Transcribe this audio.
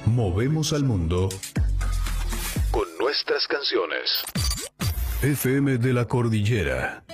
Movemos al mundo con nuestras canciones. FM de la Cordillera.